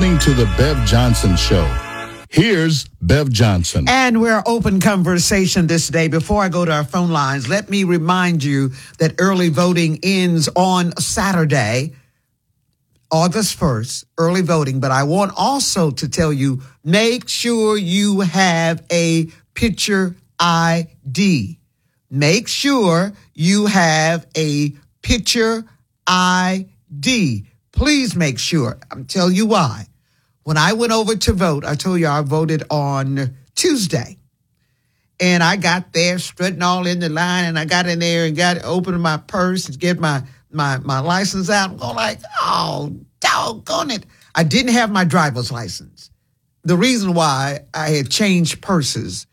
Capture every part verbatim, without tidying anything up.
listening to the Bev Johnson Show. Here's Bev Johnson. And we're open conversation this day. Before I go to our phone lines, let me remind you that early voting ends on Saturday, August first, early voting. But I want also to tell you, make sure you have a picture I D. Make sure you have a picture I D. Please make sure. I'm telling you why. When I went over to vote, I told you I voted on Tuesday. And I got there strutting all in the line, and I got in there and got opened my purse to get my, my, my license out. I'm going like, oh, doggone it. I didn't have my driver's license. The reason why, I had changed purses.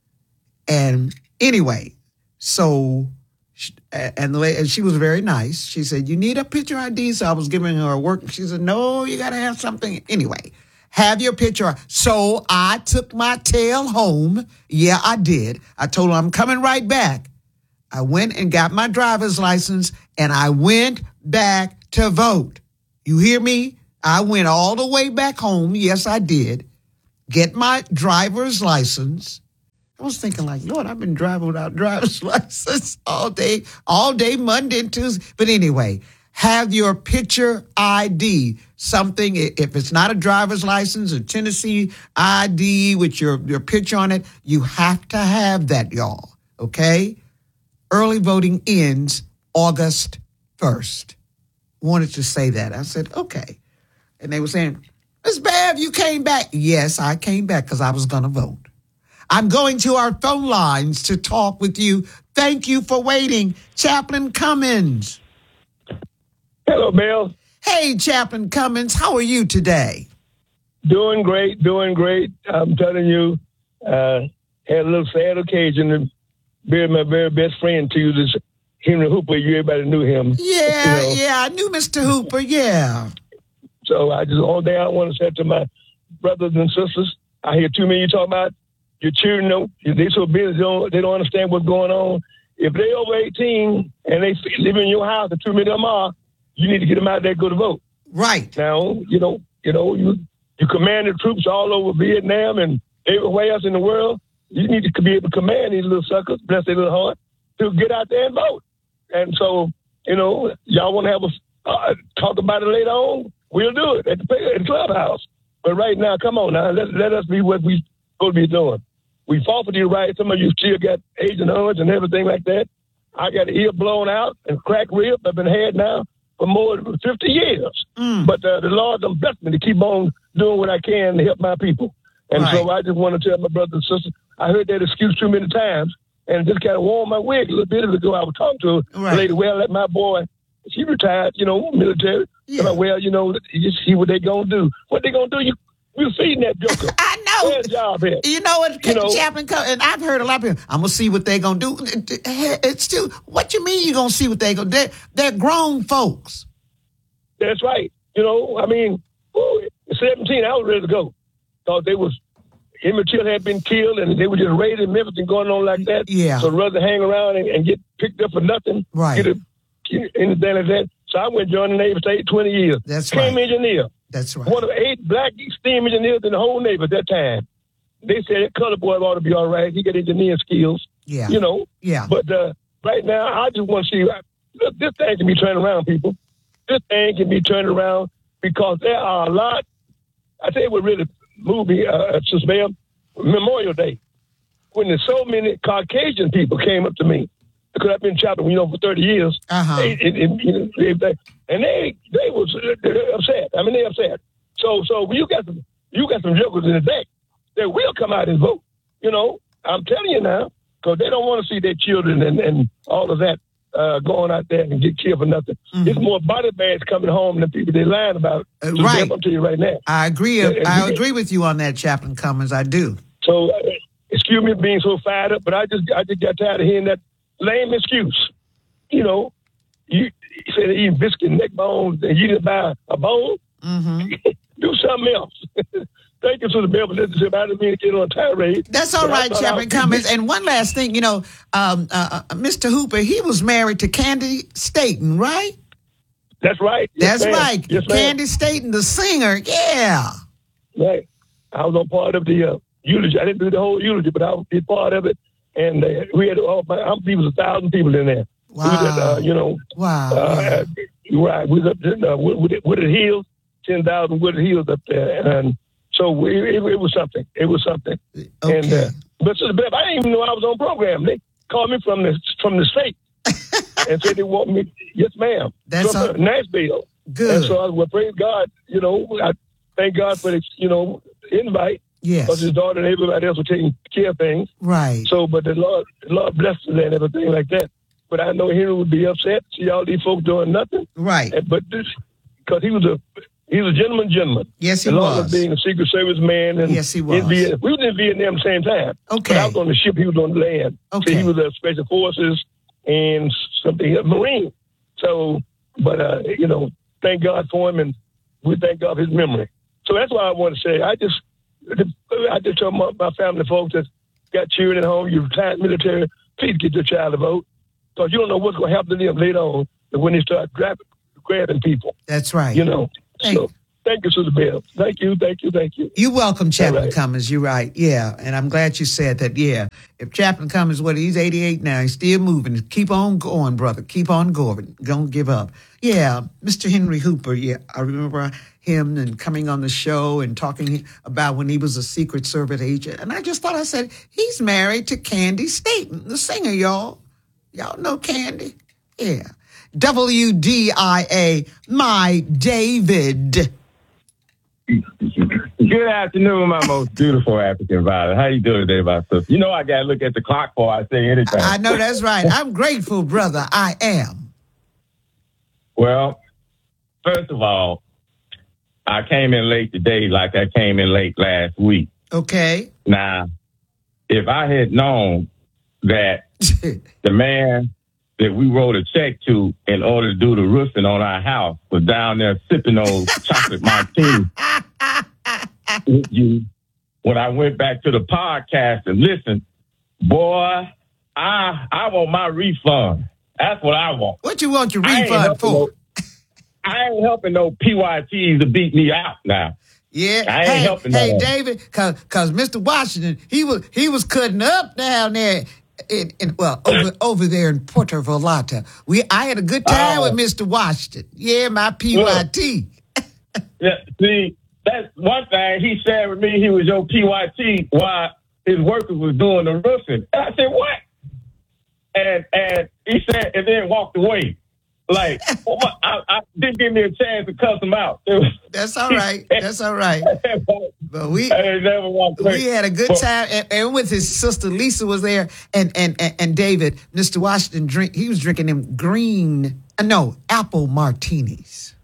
And anyway, so, and, the lady, and she was very nice. She said, you need a picture I D? So I was giving her a work. She said, no, you got to have something. Anyway, have your picture. So I took my tail home. Yeah, I did. I told her I'm coming right back. I went and got my driver's license, and I went back to vote. You hear me? I went all the way back home. Yes, I did. Get my driver's license. I was thinking like, Lord, I've been driving without driver's license all day, all day, Monday and Tuesday. But anyway, have your picture I D, something, if it's not a driver's license, a Tennessee I D with your, your picture on it, you have to have that, y'all, okay? Early voting ends August first. Wanted to say that. I said, okay. And they were saying, Miz Bev, you came back. Yes, I came back because I was going to vote. I'm going to our phone lines to talk with you. Thank you for waiting. Chaplain Cummins. Hello, Bill. Hey, Chaplain Cummins. How are you today? Doing great, doing great. I'm telling you, uh, had a little sad occasion to bury my very best friend to you, this Henry Hooper. You everybody knew him. Yeah, you know. yeah, I knew Mister Hooper, yeah. So I just, all day I want to say to my brothers and sisters, I hear too many talking about your children, know, they so busy, they don't, they don't understand what's going on. If they over eighteen and they live in your house, and too many of them are, you need to get them out there, go to vote. Right. Now, you know, you know, you you command the troops all over Vietnam and everywhere else in the world. You need to be able to command these little suckers, bless their little heart, to get out there and vote. And so, you know, y'all want to have a uh, talk about it later on? We'll do it at the, at the clubhouse. But right now, come on now, let, let us be what we supposed to be doing. We fought for these rights. Some of you still got Agent Orange and everything like that. I got the ear blown out and cracked ribs. I've been had now for more than fifty years. Mm. But uh, the Lord done blessed me to keep on doing what I can to help my people. And right. So I just want to tell my brothers and sisters, I heard that excuse too many times, and it just kind of warmed my wig a little bit ago. I was talking to a right. lady, well, let my boy, she retired, you know, military. Yeah. Like, well, you know, you see what they going to do. What they going to do, you we're feeding that joker. I know. Where's job at? You know what, you know, Chaplain, and I've heard a lot of people, I'm going to see what they're going to do. It's still, what you mean you're going to see what they're going to do? They're, they're grown folks. That's right. You know, I mean, ooh, at seventeen, I was ready to go. Thought they was, Emmett Till had been killed, and they were just raiding Memphis and going on like that. Yeah. So rather hang around and, and get picked up for nothing. Right. Get a, get anything like that. So I went join the Navy State twenty years. That's Came right. engineer. That's right. One of eight black steam engineers in the whole Navy at that time. They said that color boy ought to be all right. He got engineering skills. Yeah. You know. Yeah. But uh, right now, I just want to see, look, this thing can be turned around, people. This thing can be turned around because there are a lot. I tell you what really moved me, uh, Sister Memorial Day, when there's so many Caucasian people came up to me, because I've been chaplain, you know, for thirty years. Uh-huh. They, it, it, you know, they, and they they was they're upset. I mean, they upset. So so you got some you got some jokers in the deck that will come out and vote. You know, I'm telling you now, because they don't want to see their children and, and all of that uh, going out there and get killed for nothing. Mm-hmm. It's more body bags coming home than people they're lying about. Uh, right. I'm telling you right now. I agree. And, I agree with you on that, Chaplain Cummins. I do. So uh, excuse me being so fired up, but I just I just got tired of hearing that lame excuse. You know, you, you said eating biscuit and neck bones and you didn't buy a bone. Mm-hmm. Do something else. Thank you for the bill, but I didn't mean to get on a tirade. That's all right, Chaplain Cummins. And one last thing, you know, um, uh, Mister Hooper, he was married to Candy Staton, right? That's right. Yes, That's ma'am. right. Yes, Candy Staton, the singer. Yeah. Right. I was on part of the uh, eulogy. I didn't do the whole eulogy, but I was part of it. And uh, we had, oh, my, I'm, there was a thousand people in there. Wow. We was at, uh, you know. Wow. Uh, yeah. Right. We was up in uh, Wooded, Wooded Hills, ten thousand Wooded Hills up there. And so we, it, it was something. It was something. Okay. And, uh, but so, I didn't even know I was on program. They called me from the, from the state and said they want me. Yes, ma'am. That's from a, Nashville. good. And so I was, well, praise God. You know, I thank God for the, you know, invite. Yes. Because his daughter and everybody else were taking care of things. Right. So, but the Lord, the Lord blessed us and everything like that. But I know Henry would be upset. See all these folks doing nothing. Right. And, but this, because he was a, he was a gentleman, gentleman. Yes, he the Lord was. was being a Secret Service man. And yes, he was. In Vietnam. We was in Vietnam at the same time. Okay. But I was on the ship. He was on the land. Okay. So he was a Special Forces and something, a Marine. So, but, uh, you know, thank God for him, and we thank God for his memory. So that's why I want to say, I just, I just tell my, my family folks that got children at home, you're retired military, please get your child to vote. Because you don't know what's going to happen to them later on when they start grabbing, grabbing people. That's right. You know. Thank, so thank you, Sister Bell. Thank you, thank you, thank you. You're welcome, Chaplain right. Cummins. You're right. Yeah. And I'm glad you said that. Yeah. If Chaplain Cummins, what, he's eighty-eight now, he's still moving. Keep on going, brother. Keep on going. Don't give up. Yeah. Mister Henry Hooper. Yeah. I remember him and coming on the show and talking about when he was a Secret Service agent. And I just thought, I said, he's married to Candy Staten, the singer, y'all. Y'all know Candy? Yeah. W D I A, my David. Good afternoon, my most beautiful African violet. How you doing today, my sister? You know I got to look at the clock before I say anything. I know that's right. I'm grateful, brother. I am. Well, first of all, I came in late today like I came in late last week. Okay. Now, if I had known that the man that we wrote a check to in order to do the roofing on our house was down there sipping those chocolate martinis with you, when I went back to the podcast and listened, boy, I I want my refund. That's what I want. What you want your I ain't refund for? No, I ain't helping no P Y Ts to beat me out now. Yeah. I ain't hey, helping hey, no David, cause, cause Mister Washington, he was he was cutting up down there. In, in, well, over over there in Puerto Vallarta. We I had a good time uh, with Mister Washington. Yeah, my P Y T. Yeah, see, that's one thing he shared with me. He was your P Y T while his workers was doing the roofing. And I said, what? And and he said, and then walked away. Like, well, I, I didn't give me a chance to cuss him out. That's all right. That's all right. But we I never walked away. we had a good time, and, and with his sister Lisa was there, and and and, and David, Mister Washington drink. He was drinking them green, uh, no, apple martinis.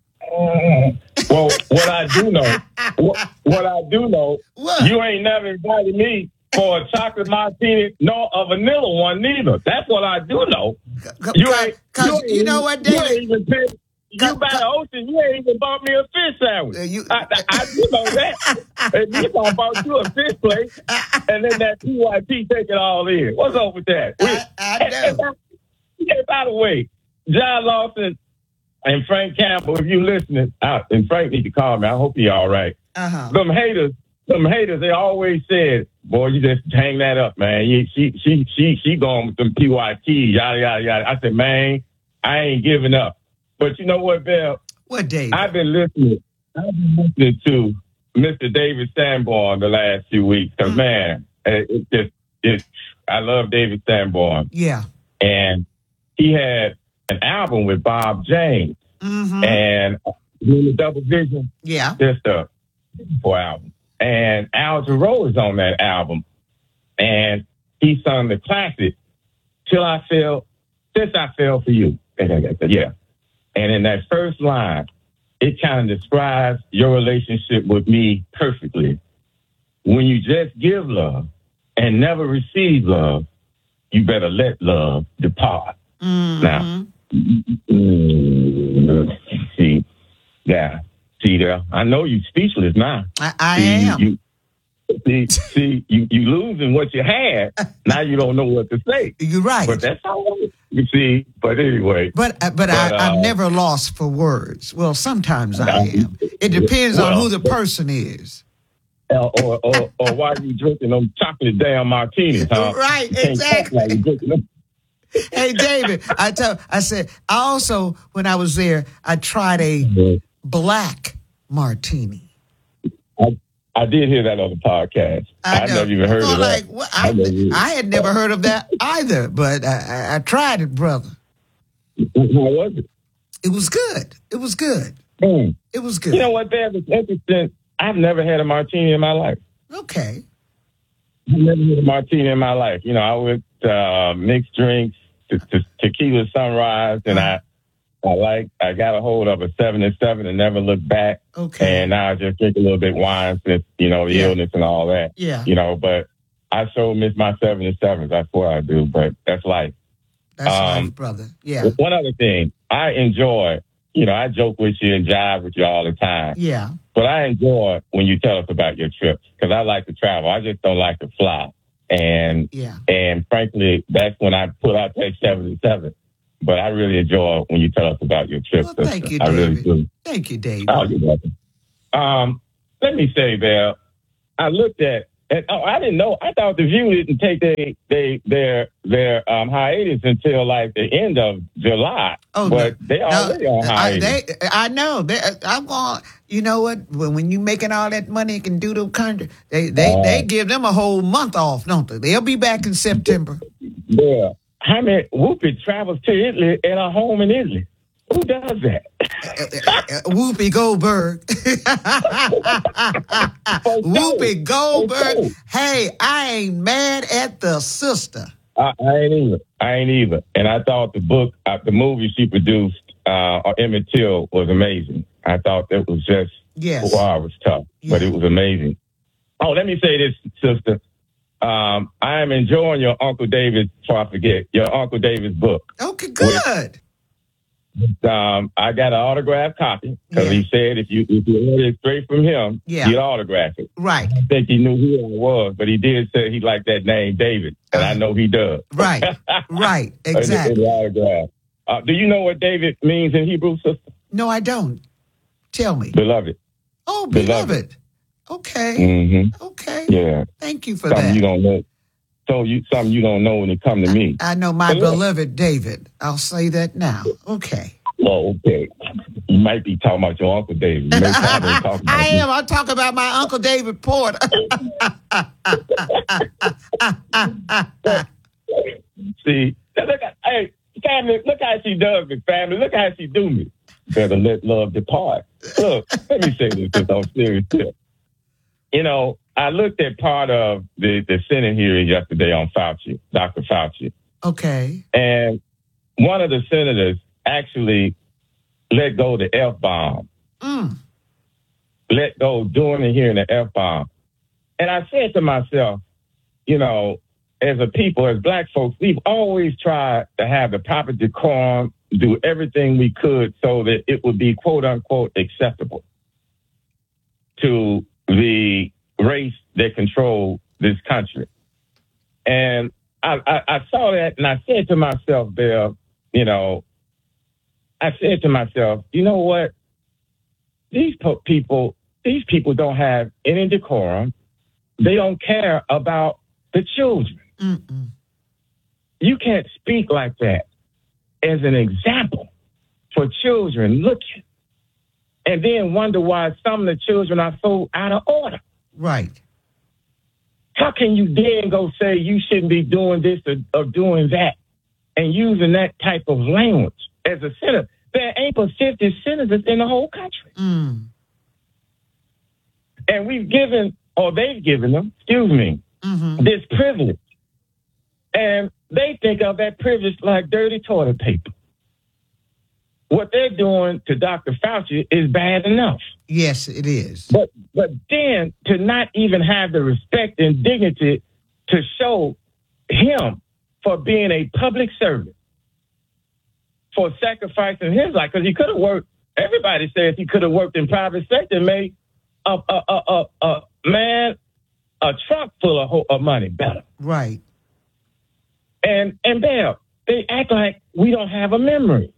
Mm. Well, what I do know, what, what I do know, What? you ain't never invited me for a chocolate martini, nor a vanilla one neither. That's what I do know. You ain't, Cause you, ain't you know what, David? You ain't even paid, you by the ocean, you ain't even bought me a fish sandwich. Uh, you, I, I, I do know that. And you gonna bought you a fish plate, and then that P Y P take it all in. What's up with that? I, I know. Yeah, by the way, John Lawson and Frank Campbell, if you listening, uh, and Frank need to call me. I hope he all right. Uh-huh. Them haters, them haters, they always said, boy, you just hang that up, man. You, she, she, she, she going with them P Y T, yada, yada, yada. I said, man, I ain't giving up. But you know what, Bill? What, David? I've been listening. I've been listening to Mister David Sanborn the last few weeks. Cause mm-hmm. man, it, it just, it, I love David Sanborn. Yeah. And he had an album with Bob James, mm-hmm. and the Double Vision. Yeah. Just a for album. And Al Jarreau is on that album. And he sung the classic, Till I Fell, Since I Fell for You. Yeah. And in that first line, it kind of describes your relationship with me perfectly. When you just give love and never receive love, you better let love depart. Mm-hmm. Now, mm, see, yeah, see there. I know you speechless now. I, I see, am. You, you, see, see you, you losing what you had. Now you don't know what to say. You're right. But that's all right. You see, but anyway. But but, but I, uh, I'm never lost for words. Well, sometimes I uh, am. It depends well, on who the person is. Uh, or, or or why are you drinking them chocolate damn martinis, huh? Right, You can't exactly. talk like you're drinking them. Hey, David, I tell, I said, I also, when I was there, I tried a black martini. I, I did hear that on the podcast. I, I never even heard I'm of like, that. well, I, I, I had never heard of that either, but I, I, I tried it, brother. How was it? It was good. It was good. Mm. It was good. You know what, Dad? It's interesting. I've never had a martini in my life. Okay. I've never had a martini in my life. You know, I would uh, mix drinks, to, to, tequila sunrise, and I, I like, I got a hold of a seven and seven and never looked back. Okay. And now I just drink a little bit wine since, you know, the Yeah. illness and all that. Yeah. You know, but I so miss my seven and sevens. That's what I do, but that's life. That's Um, right, brother. Yeah. One other thing, I enjoy, you know, I joke with you and jive with you all the time. Yeah. But I enjoy when you tell us about your trips because I like to travel. I just don't like to fly. And Yeah. and frankly, that's when I put out that seventy-seven. But I really enjoy when you tell us about your trips. Well, thank you, I really David. do. Thank you, David. Oh, you're welcome. Um, let me say, Val, I looked at, and oh, I didn't know. I thought the View didn't take they, they, their their um, hiatus until like the end of July. Oh, but no, they already no, on I, hiatus. they, I know. They, I'm going. You know what? When, when you making all that money and can do the country, they they, Uh, they give them a whole month off, don't they? They'll be back in September. Yeah. How many Whoopi travels to Italy and a home in Italy? Who does that? Uh, uh, Whoopi Goldberg. Whoopi Goldberg. Hey, I ain't mad at the sister. I, I ain't either. I ain't either. And I thought the book, uh, the movie she produced, uh, Emmett Till, was amazing. I thought that was just, Yes. wow, it was tough, but Yeah. it was amazing. Oh, let me say this, sister. Um, I am enjoying your Uncle David, before I forget, your Uncle David's book. Okay, good. Um, I got an autographed copy because Yeah. he said if you if you order it straight from him, Yeah. he'd autograph it. Right, I think he knew who I was, but he did say he liked that name, David, and I know he does. right, right. In the- in Exactly. the autograph. Uh, do you know what David means in Hebrew, sister? No, I don't. Tell me. Beloved. Oh, Beloved. beloved. Okay. Mm-hmm. Okay. Yeah. Thank you for Something that. you don't know. So you something you don't know when it come to me. I know my But look- beloved David. I'll say that now. Okay. Oh, okay. You might be talking about your Uncle David. You may probably talk about I me. am. I'm talking about my Uncle David Porter. See, look at, hey, family, look how she does me, family. Look how she do me. Better let love depart. Look, let me say this just on serious tip. You know, I looked at part of the, the Senate hearing yesterday on Fauci, Doctor Fauci, Okay. and one of the senators actually let go the F-bomb. Mm. Let go during the hearing the F-bomb. And I said to myself, you know, as a people, as black folks, we've always tried to have the proper decorum, do everything we could so that it would be quote unquote acceptable to the race that controlled this country. And I, I, I saw that and I said to myself, Bill, you know, I said to myself, you know what? These po- people, these people don't have any decorum. They don't care about the children. Mm-mm. You can't speak like that as an example for children looking and then wonder why some of the children are so out of order. Right. How can you then go say you shouldn't be doing this or, or doing that and using that type of language as a senator? There ain't but fifty senators in the whole country. Mm. And we've given, or they've given them, excuse me, Mm-hmm. this privilege. And they think of that privilege like dirty toilet paper. What they're doing to Doctor Fauci is bad enough. Yes, it is. But but then to not even have the respect and dignity to show him for being a public servant, for sacrificing his life, because he could have worked. Everybody says he could have worked in private sector and made a a a, a, a man a trunk full of, ho- of money better. Right. And and Bell, they act like we don't have a memory.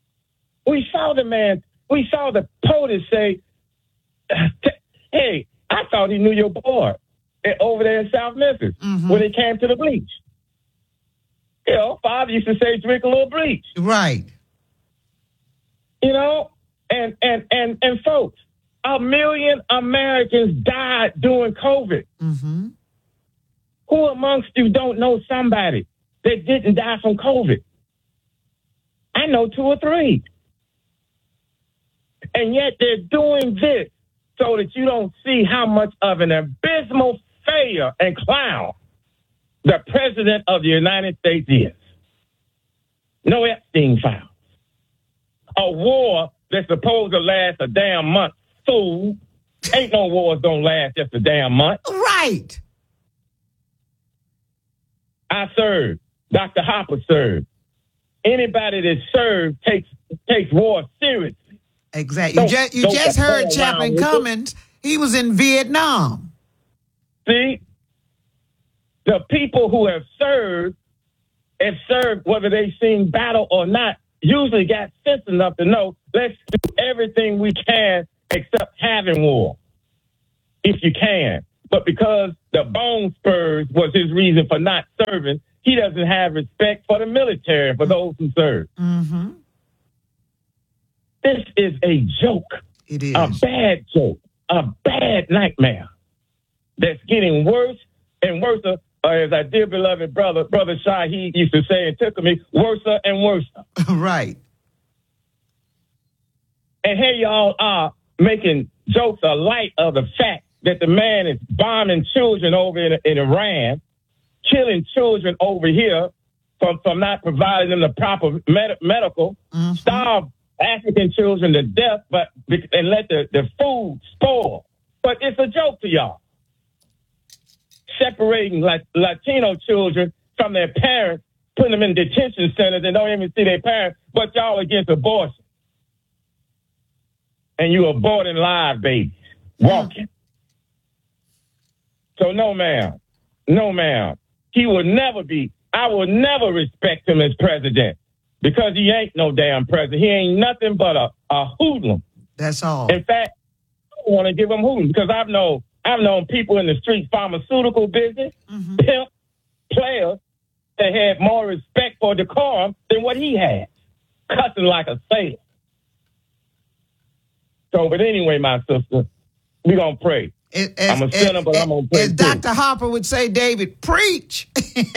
We saw the man. We saw the POTUS say, "Hey, I I thought he knew your boy over there in South Memphis mm-hmm. when it came to the bleach. You know, Father used to say, drink a little bleach. Right. You know, and, and, and, and folks, a million Americans died during COVID. Mm-hmm. Who amongst you don't know somebody that didn't die from COVID? I know two or three. And yet they're doing this so that you don't see how much of an abysmal failure and clown the president of the United States is. No Epstein files. A war that's supposed to last a damn month. Fool. Ain't no wars don't last just a damn month. Right. I served. Doctor Hopper served. Anybody that served takes takes war seriously. Exactly. You just, you just heard Chaplain Cummins. He was in Vietnam. See? The people who have served, have served whether they've seen battle or not, usually got sense enough to know, let's do everything we can except having war, if you can. But because the bone spurs was his reason for not serving, he doesn't have respect for the military, for those who serve. Mm-hmm. This is a joke. It is. A bad joke. A bad nightmare that's getting worse and worse. Uh, as our dear beloved brother, Brother Shaheed used to say, it took me worse and worse. Right. And here y'all are making jokes a light of the fact that the man is bombing children over in, in Iran, killing children over here from, from not providing them the proper med- medical, mm-hmm. starve African children to death, but and let the, the food spoil. But it's a joke to y'all. Separating like Latino children from their parents, putting them in detention centers and don't even see their parents, but y'all against abortion. And you aborting live babies, walking. So no, ma'am. No, ma'am. He will never be, I will never respect him as president because he ain't no damn president. He ain't nothing but a, a hoodlum. That's all. In fact, I don't want to give him hoodlum because I've known, I've known people in the street pharmaceutical business, mm-hmm. pimp, players that had more respect for decorum than what he had, cussing like a sailor. So, but anyway, my sister, we're going to pray. As, I'm a sinner, as, but I'm going to pray. As Doctor Harper would say, David, preach.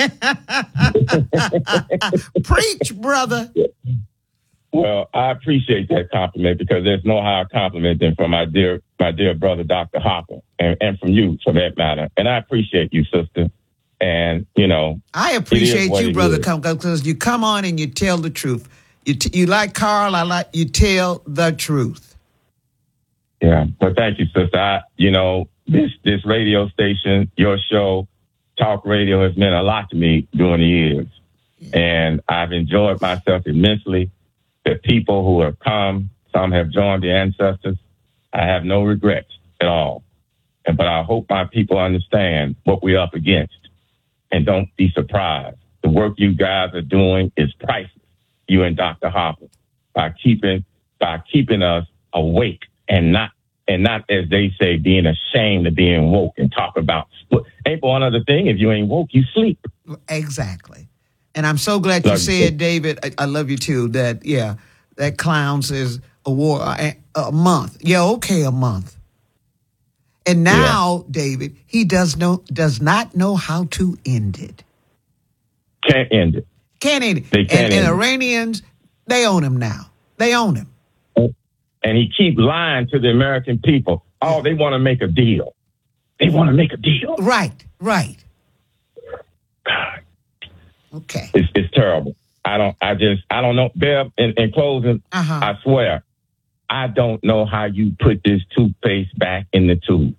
Preach, brother. Well, I appreciate that compliment because there's no higher compliment than from my dear, my dear brother, Doctor Harper, and, and from you, for that matter. And I appreciate you, sister. And, you know. I appreciate you, brother, because you come on and you tell the truth. You, t- you like Carl, I like you tell the truth. Yeah, but thank you, sister. I, you know, this this radio station, your show, talk radio, has meant a lot to me during the years. Yeah. And I've enjoyed myself immensely. The people who have come, some have joined the ancestors. I have no regrets at all. And but I hope my people understand what we're up against and don't be surprised. The work you guys are doing is priceless, you and Doctor Harper, by keeping by keeping us awake. And not, and not as they say, being ashamed of being woke and talk about. Ain't one other thing. If you ain't woke, you sleep. Exactly. And I'm so glad you said, David. I, I love you too. That yeah, that clown says a war a, a month. Yeah, okay, a month. And now, yeah. David, he does know does not know how to end it. Can't end it. Can't end it. They can't and, end and it. Iranians, they own him now. They own him. And he keep lying to the American people. Oh, they want to make a deal. They want to make a deal. Right, right. God. Okay. It's, it's terrible. I don't, I just, I don't know. Bev, in, in closing, uh-huh. I swear, I don't know how you put this toothpaste back in the tube.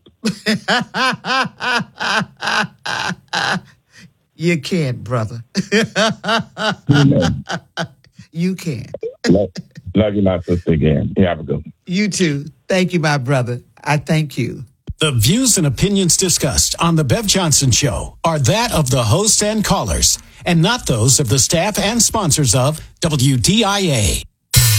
You can't, brother. You can't. Love, love you, my sister, again. You have a good one. You too. Thank you, my brother. I thank you. The views and opinions discussed on The Bev Johnson Show are that of the hosts and callers, and not those of the staff and sponsors of W D I A.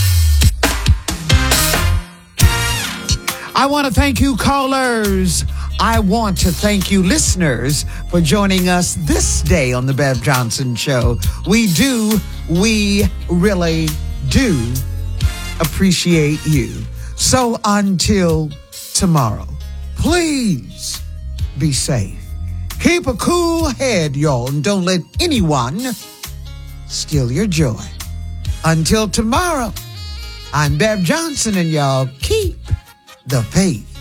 I want to thank you, callers, I want to thank you, listeners, for joining us this day on the Bev Johnson Show. We do, we really do appreciate you. So until tomorrow, please be safe. Keep a cool head, y'all, and don't let anyone steal your joy. Until tomorrow, I'm Bev Johnson, and y'all keep the faith.